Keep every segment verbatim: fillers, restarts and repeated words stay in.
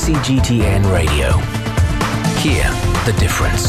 C G T N Radio. Hear the difference.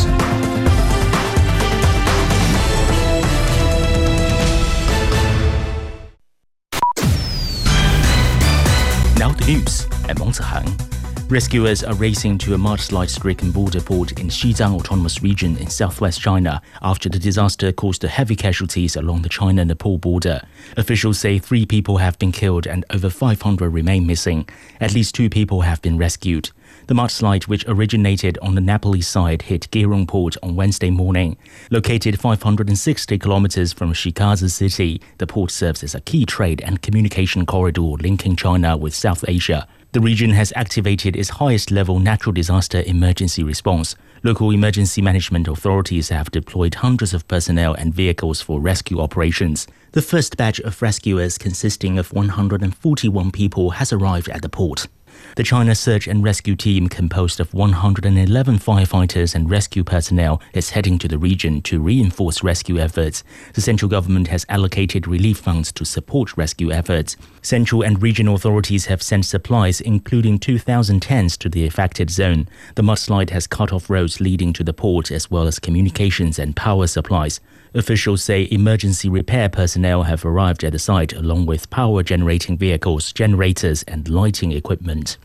Now the news. I'm Wang Zihang. Rescuers are racing to a mudslide-stricken border port in Xizang Autonomous Region in southwest China after the disaster caused heavy casualties along the China-Nepal border. Officials say three people have been killed and over five hundred remain missing. At least two people have been rescued. The mudslide, which originated on the Nepalese side, hit Gairong port on Wednesday morning. Located five hundred sixty kilometers from Shikazi city, the port serves as a key trade and communication corridor linking China with South Asia. The region has activated its highest-level natural disaster emergency response. Local emergency management authorities have deployed hundreds of personnel and vehicles for rescue operations. The first batch of rescuers, consisting of one hundred forty-one people, has arrived at the port. The China Search and Rescue Team, composed of one hundred eleven firefighters and rescue personnel, is heading to the region to reinforce rescue efforts. The central government has allocated relief funds to support rescue efforts. Central and regional authorities have sent supplies, including two thousand tents, to the affected zone. The mudslide has cut off roads leading to the port as well as communications and power supplies. Officials say emergency repair personnel have arrived at the site along with power-generating vehicles, generators and lighting equipment.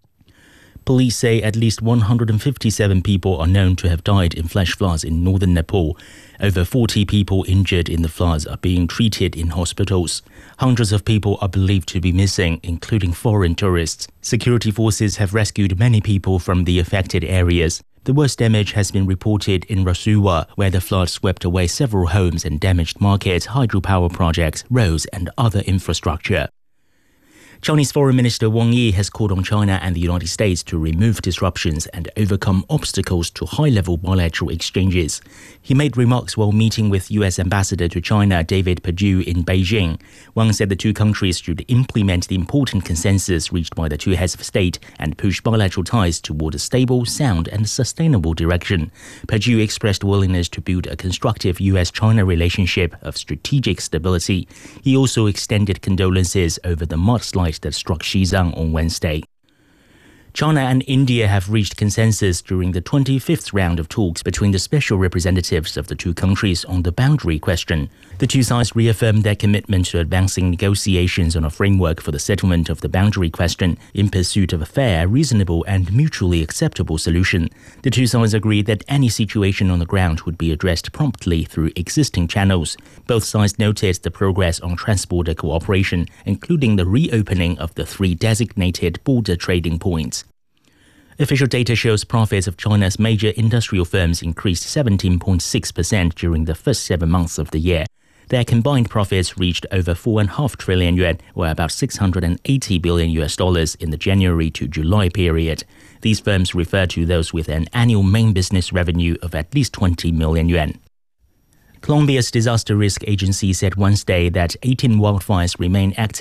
Police say at least one hundred fifty-seven people are known to have died in flash floods in northern Nepal. Over forty people injured in the floods are being treated in hospitals. Hundreds of people are believed to be missing, including foreign tourists. Security forces have rescued many people from the affected areas. The worst damage has been reported in Rasuwa, where the flood swept away several homes and damaged markets, hydropower projects, roads and other infrastructure. Chinese Foreign Minister Wang Yi has called on China and the United States to remove disruptions and overcome obstacles to high-level bilateral exchanges. He made remarks while meeting with U S Ambassador to China David Perdue in Beijing. Wang said the two countries should implement the important consensus reached by the two heads of state and push bilateral ties toward a stable, sound and sustainable direction. Perdue expressed willingness to build a constructive U S China relationship of strategic stability. He also extended condolences over the mudslide that struck Xizang on Wednesday. China and India have reached consensus during the twenty-fifth round of talks between the special representatives of the two countries on the boundary question. The two sides reaffirmed their commitment to advancing negotiations on a framework for the settlement of the boundary question in pursuit of a fair, reasonable and mutually acceptable solution. The two sides agreed that any situation on the ground would be addressed promptly through existing channels. Both sides noted the progress on trans-border cooperation, including the reopening of the three designated border trading points. Official data shows profits of China's major industrial firms increased seventeen point six percent during the first seven months of the year. Their combined profits reached over four point five trillion yuan, or about six hundred eighty billion U S dollars in the January to July period. These firms refer to those with an annual main business revenue of at least twenty million yuan. Colombia's disaster risk agency said Wednesday that eighteen wildfires remain active